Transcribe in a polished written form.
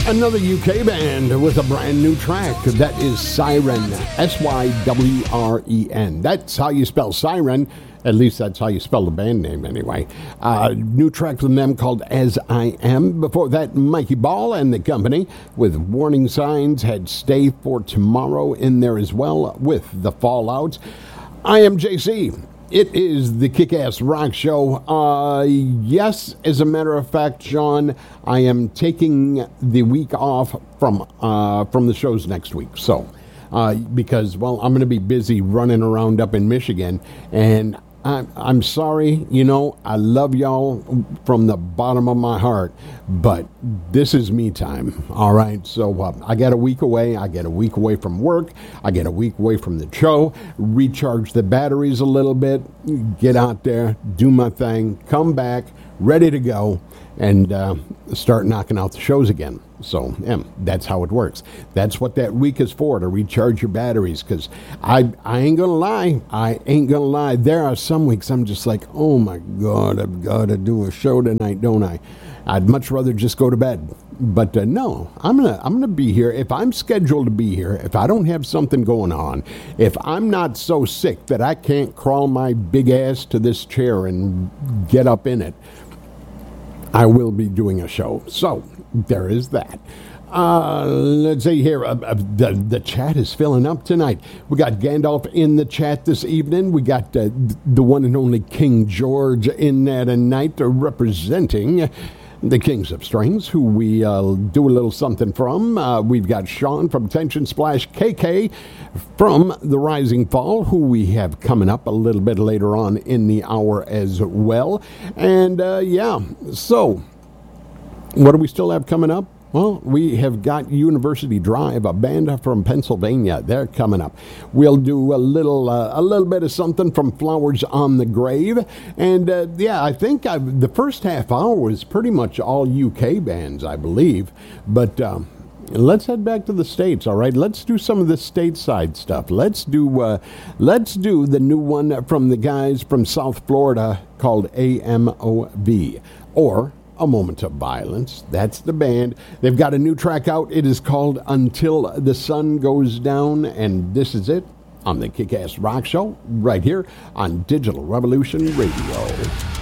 Another UK band with a brand new track. That is Syren, Sywren. That's how you spell Syren. At least that's how you spell the band name anyway. New track from them called As I Am. Before that, Mikey Ball and the company with Warning Signs had Stay for Tomorrow in there as well with The Fallouts. I am JC. It is the Kick-Ass Rock Show. Yes, as a matter of fact, Sean, I am taking the week off from the shows next week. So, because, well, I'm going to be busy running around up in Michigan, and I'm sorry, I love y'all from the bottom of my heart, but this is me time, all right? So I got a week away. I get a week away from work. I get a week away from the show, recharge the batteries a little bit, get out there, do my thing, come back, ready to go, and start knocking out the shows again. So, yeah, that's how it works. That's what that week is for, to recharge your batteries, because I ain't going to lie. There are some weeks I'm just like, oh, my God, I've got to do a show tonight, don't I? I'd much rather just go to bed. But no, I'm gonna be here. If I'm scheduled to be here, if I don't have something going on, if I'm not so sick that I can't crawl my big ass to this chair and get up in it, I will be doing a show. So there is that. Let's see here. The chat is filling up tonight. We got Gandalf in the chat this evening. We got the one and only King George in there tonight, representing the Kings of Strings, who we do a little something from. We've got Sean from Tension Splash, KK from The Rising Fall, who we have coming up a little bit later on in the hour as well. And so what do we still have coming up? Well, we have got University Drive, a band from Pennsylvania. They're coming up. We'll do a little bit of something from Flowers on the Grave. And, I think the first half hour was pretty much all UK bands, I believe. But let's head back to the States, all right? Let's do some of the stateside stuff. Let's do the new one from the guys from South Florida called AMOV, or A Moment of Violence. That's the band. They've got a new track out. It is called Until the Sun Goes Down, and this is it on the Kick-Ass Rock Show right here on Digital Revolution Radio.